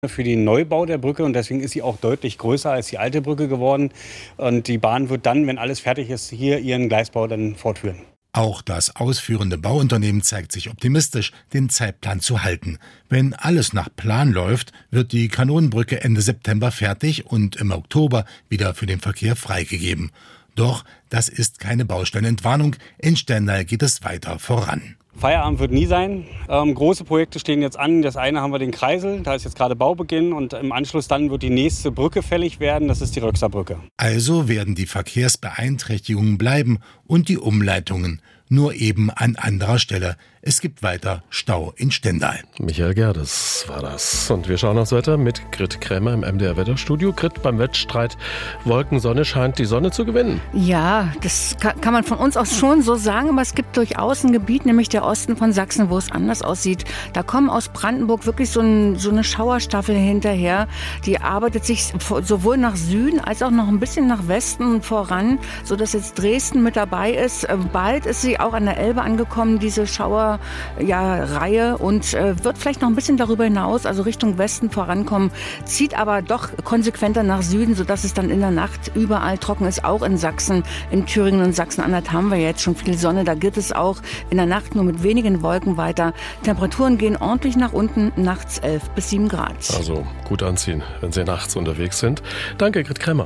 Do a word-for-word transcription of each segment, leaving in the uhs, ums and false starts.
für den Neubau der Brücke und deswegen ist sie auch deutlich größer als die alte Brücke geworden. Und die Bahn wird dann, wenn alles fertig ist, hier ihren Gleisbau dann fortführen. Auch das ausführende Bauunternehmen zeigt sich optimistisch, den Zeitplan zu halten. Wenn alles nach Plan läuft, wird die Kanonenbrücke Ende September fertig und im Oktober wieder für den Verkehr freigegeben. Doch das ist keine Baustellenentwarnung. In Stendal geht es weiter voran. Feierabend wird nie sein. Ähm, große Projekte stehen jetzt an. Das eine haben wir den Kreisel, da ist jetzt gerade Baubeginn und im Anschluss dann wird die nächste Brücke fällig werden, das ist die Röxer Brücke. Also werden die Verkehrsbeeinträchtigungen bleiben und die Umleitungen, nur eben an anderer Stelle. Es gibt weiter Stau in Stendal. Michael Gerdes war das. Und wir schauen aufs Wetter mit Grit Krämer im M D R-Wetterstudio. Grit, beim Wettstreit Wolken, Sonne scheint die Sonne zu gewinnen. Ja, das kann man von uns aus schon so sagen, aber es gibt durchaus ein Gebiet, nämlich der Osten von Sachsen, wo es anders aussieht. Da kommen aus Brandenburg wirklich so, ein, so eine Schauerstaffel hinterher. Die arbeitet sich sowohl nach Süden als auch noch ein bisschen nach Westen voran, sodass jetzt Dresden mit dabei ist. Bald ist sie auch an der Elbe angekommen, diese Schauer Ja, Reihe und äh, wird vielleicht noch ein bisschen darüber hinaus, also Richtung Westen vorankommen, zieht aber doch konsequenter nach Süden, sodass es dann in der Nacht überall trocken ist, auch in Sachsen, in Thüringen und Sachsen-Anhalt haben wir jetzt schon viel Sonne, da gilt es auch in der Nacht nur mit wenigen Wolken weiter. Temperaturen gehen ordentlich nach unten, nachts elf bis sieben Grad. Also gut anziehen, wenn Sie nachts unterwegs sind. Danke, Grit Krämer.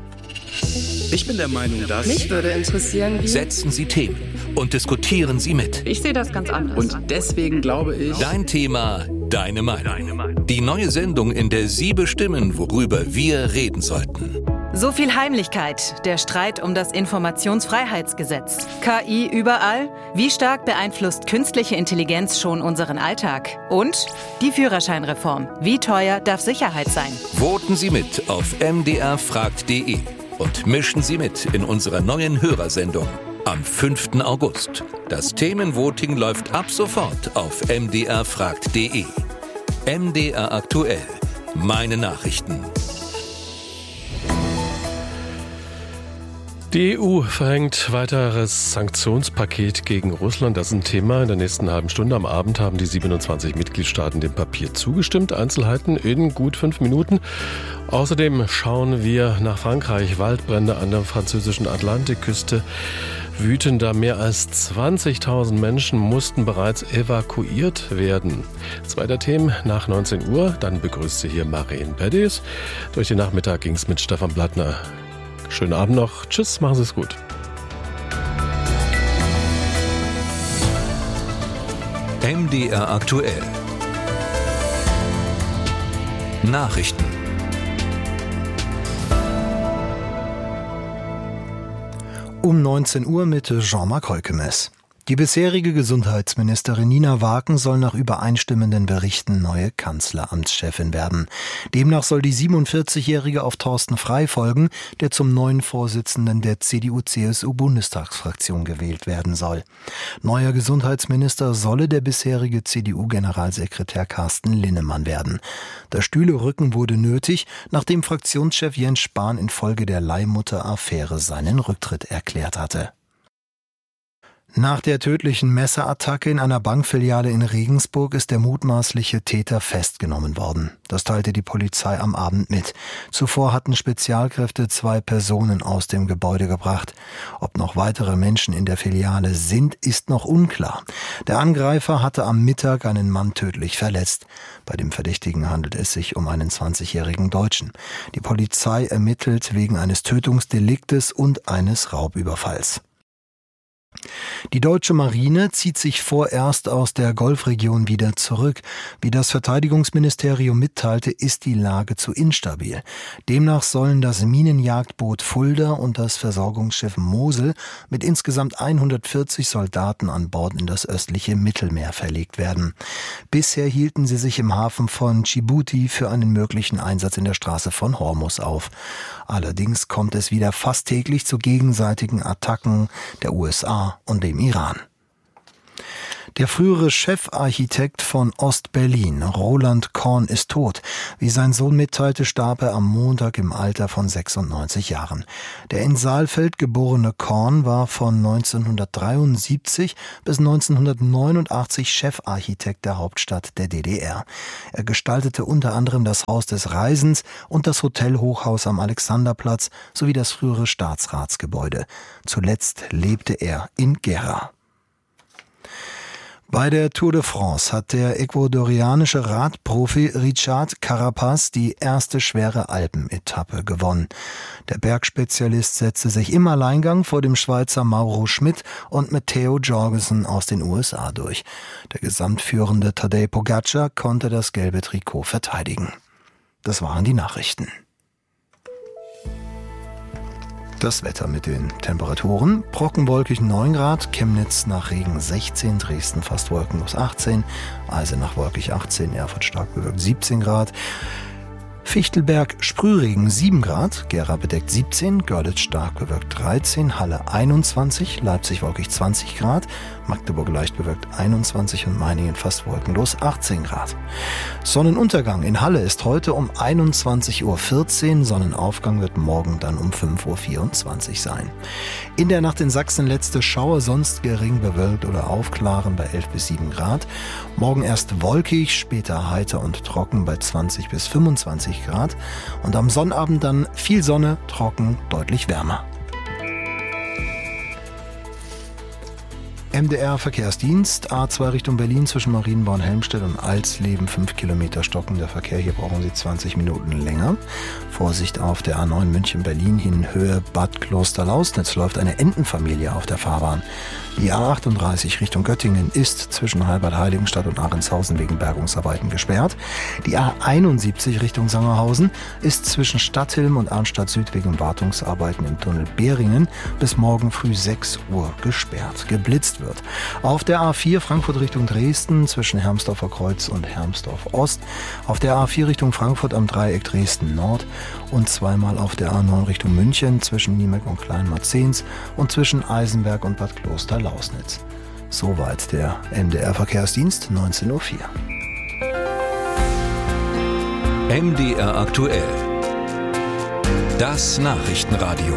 Ich bin der Meinung, dass... Mich würde interessieren, wie... Setzen Sie Themen und diskutieren Sie mit. Ich sehe das ganz anders. Und deswegen glaube ich... Dein Thema, deine Meinung. Die neue Sendung, in der Sie bestimmen, worüber wir reden sollten. So viel Heimlichkeit, der Streit um das Informationsfreiheitsgesetz. K I überall? Wie stark beeinflusst künstliche Intelligenz schon unseren Alltag? Und die Führerscheinreform. Wie teuer darf Sicherheit sein? Voten Sie mit auf m d r fragt punkt d e und mischen Sie mit in unserer neuen Hörersendung am fünften August. Das Themenvoting läuft ab sofort auf m d r fragt punkt d e. M D R aktuell. Meine Nachrichten. Die E U verhängt weiteres Sanktionspaket gegen Russland. Das ist ein Thema. In der nächsten halben Stunde am Abend haben die siebenundzwanzig Mitgliedstaaten dem Papier zugestimmt. Einzelheiten in gut fünf Minuten. Außerdem schauen wir nach Frankreich. Waldbrände an der französischen Atlantikküste wüten da. Mehr als zwanzigtausend Menschen mussten bereits evakuiert werden. Zwei der Themen nach neunzehn Uhr. Dann begrüßt sie hier Marien Peddes. Durch den Nachmittag ging es mit Stefan Blattner. Schönen Abend noch. Tschüss, machen Sie es gut. M D R aktuell. Nachrichten. Um neunzehn Uhr mit Jean-Marc Heukemes. Die bisherige Gesundheitsministerin Nina Waken soll nach übereinstimmenden Berichten neue Kanzleramtschefin werden. Demnach soll die siebenundvierzigjährige auf Thorsten Frey folgen, der zum neuen Vorsitzenden der C D U C S U-Bundestagsfraktion gewählt werden soll. Neuer Gesundheitsminister solle der bisherige C D U-Generalsekretär Carsten Linnemann werden. Das Stühlerücken wurde nötig, nachdem Fraktionschef Jens Spahn infolge der Leihmutter-Affäre seinen Rücktritt erklärt hatte. Nach der tödlichen Messerattacke in einer Bankfiliale in Regensburg ist der mutmaßliche Täter festgenommen worden. Das teilte die Polizei am Abend mit. Zuvor hatten Spezialkräfte zwei Personen aus dem Gebäude gebracht. Ob noch weitere Menschen in der Filiale sind, ist noch unklar. Der Angreifer hatte am Mittag einen Mann tödlich verletzt. Bei dem Verdächtigen handelt es sich um einen zwanzigjährigen Deutschen. Die Polizei ermittelt wegen eines Tötungsdeliktes und eines Raubüberfalls. Die deutsche Marine zieht sich vorerst aus der Golfregion wieder zurück. Wie das Verteidigungsministerium mitteilte, ist die Lage zu instabil. Demnach sollen das Minenjagdboot Fulda und das Versorgungsschiff Mosel mit insgesamt hundertvierzig Soldaten an Bord in das östliche Mittelmeer verlegt werden. Bisher hielten sie sich im Hafen von Djibouti für einen möglichen Einsatz in der Straße von Hormuz auf. Allerdings kommt es wieder fast täglich zu gegenseitigen Attacken der U S A und dem Iran. Der frühere Chefarchitekt von Ost-Berlin, Roland Korn, ist tot. Wie sein Sohn mitteilte, starb er am Montag im Alter von sechsundneunzig Jahren. Der in Saalfeld geborene Korn war von neunzehnhundertdreiundsiebzig bis neunzehnhundertneunundachtzig Chefarchitekt der Hauptstadt der D D R. Er gestaltete unter anderem das Haus des Reisens und das Hotelhochhaus am Alexanderplatz sowie das frühere Staatsratsgebäude. Zuletzt lebte er in Gera. Bei der Tour de France hat der ecuadorianische Radprofi Richard Carapaz die erste schwere Alpenetappe gewonnen. Der Bergspezialist setzte sich im Alleingang vor dem Schweizer Mauro Schmid und Matteo Jorgensen aus den U S A durch. Der gesamtführende Tadej Pogačar konnte das gelbe Trikot verteidigen. Das waren die Nachrichten. Das Wetter mit den Temperaturen: trockenwolkig neun Grad, Chemnitz nach Regen sechzehn, Dresden fast wolkenlos achtzehn, Eisenach wolkig achtzehn, Erfurt stark bewölkt siebzehn Grad, Fichtelberg Sprühregen sieben Grad, Gera bedeckt siebzehn, Görlitz stark bewölkt dreizehn, Halle einundzwanzig, Leipzig wolkig zwanzig Grad, Magdeburg leicht bewölkt einundzwanzig und Meiningen fast wolkenlos achtzehn Grad. Sonnenuntergang in Halle ist heute um einundzwanzig Uhr vierzehn, Sonnenaufgang wird morgen dann um fünf Uhr vierundzwanzig sein. In der Nacht in Sachsen letzte Schauer, sonst gering bewölkt oder aufklaren bei elf bis sieben Grad. Morgen erst wolkig, später heiter und trocken bei zwanzig bis fünfundzwanzig Grad und am Sonnabend dann viel Sonne, trocken, deutlich wärmer. M D R Verkehrsdienst, A zwei Richtung Berlin zwischen Marienborn, Helmstedt und Alsleben, fünf Kilometer stockender Verkehr. Hier brauchen Sie zwanzig Minuten länger. Vorsicht auf der A neun München-Berlin hin, Höhe Bad Klosterlausnitz läuft eine Entenfamilie auf der Fahrbahn. Die A achtunddreißig Richtung Göttingen ist zwischen Halbert-Heiligenstadt und Ahrentshausen wegen Bergungsarbeiten gesperrt. Die A einundsiebzig Richtung Sangerhausen ist zwischen Stadthilm und Arnstadt Süd wegen Wartungsarbeiten im Tunnel Behringen bis morgen früh sechs Uhr gesperrt. Geblitzt wird. Auf der A vier Frankfurt Richtung Dresden zwischen Hermsdorfer Kreuz und Hermsdorf Ost. Auf der A vier Richtung Frankfurt am Dreieck Dresden Nord und zweimal auf der A neun Richtung München zwischen Niemeck und Kleinmarzens und zwischen Eisenberg und Bad Klosterlausnitz. Soweit der M D R Verkehrsdienst, neunzehn Uhr vier. M D R aktuell. Das Nachrichtenradio.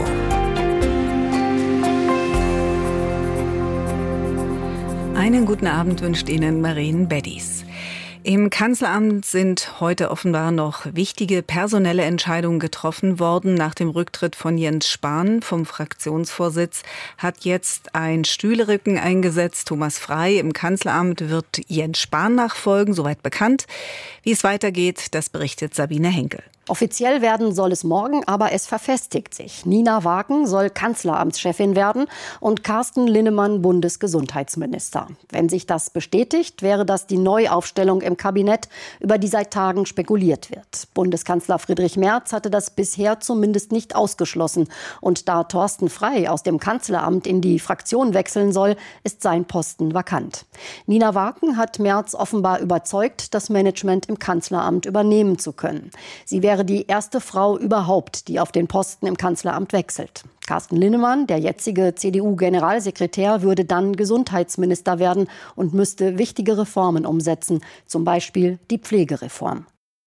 Einen guten Abend wünscht Ihnen Maren Beddies. Im Kanzleramt sind heute offenbar noch wichtige personelle Entscheidungen getroffen worden. Nach dem Rücktritt von Jens Spahn vom Fraktionsvorsitz hat jetzt ein Stühlerücken eingesetzt. Thomas Frey im Kanzleramt wird Jens Spahn nachfolgen, soweit bekannt. Wie es weitergeht, das berichtet Sabine Henkel. Offiziell werden soll es morgen, aber es verfestigt sich. Nina Waken soll Kanzleramtschefin werden und Carsten Linnemann Bundesgesundheitsminister. Wenn sich das bestätigt, wäre das die Neuaufstellung im Kabinett, über die seit Tagen spekuliert wird. Bundeskanzler Friedrich Merz hatte das bisher zumindest nicht ausgeschlossen. Und da Thorsten Frey aus dem Kanzleramt in die Fraktion wechseln soll, ist sein Posten vakant. Nina Waken hat Merz offenbar überzeugt, das Management im Kanzleramt übernehmen zu können. Sie wäre die erste Frau überhaupt, die auf den Posten im Kanzleramt wechselt. Carsten Linnemann, der jetzige C D U-Generalsekretär, würde dann Gesundheitsminister werden und müsste wichtige Reformen umsetzen, zum Beispiel die Pflegereform.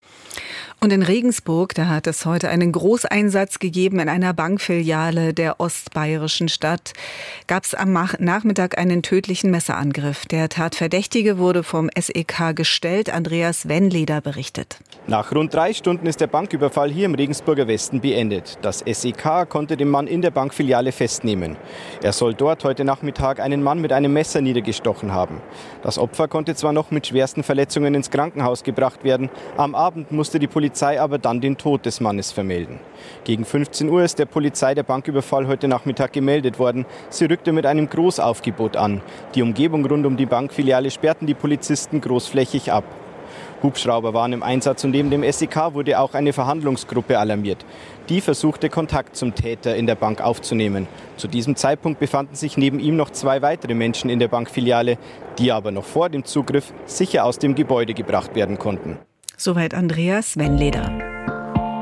Und in Regensburg, da hat es heute einen Großeinsatz gegeben in einer Bankfiliale der ostbayerischen Stadt. Gab es am Nachmittag einen tödlichen Messerangriff. Der Tatverdächtige wurde vom S E K gestellt. Andreas Wennleder berichtet. Nach rund drei Stunden ist der Banküberfall hier im Regensburger Westen beendet. Das S E K konnte den Mann in der Bankfiliale festnehmen. Er soll dort heute Nachmittag einen Mann mit einem Messer niedergestochen haben. Das Opfer konnte zwar noch mit schwersten Verletzungen ins Krankenhaus gebracht werden. Am Abend musste die Polizei aber dann den Tod des Mannes vermelden. Gegen fünfzehn Uhr ist der Polizei der Banküberfall heute Nachmittag gemeldet worden. Sie rückte mit einem Großaufgebot an. Die Umgebung rund um die Bankfiliale sperrten die Polizisten großflächig ab. Hubschrauber waren im Einsatz und neben dem S E K wurde auch eine Verhandlungsgruppe alarmiert. Die versuchte, Kontakt zum Täter in der Bank aufzunehmen. Zu diesem Zeitpunkt befanden sich neben ihm noch zwei weitere Menschen in der Bankfiliale, die aber noch vor dem Zugriff sicher aus dem Gebäude gebracht werden konnten. Soweit Andreas Wennleder.